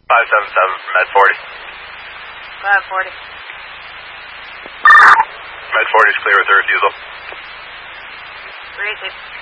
577 from Med 40. 540. Med 40 is clear with the refusal. Where is it?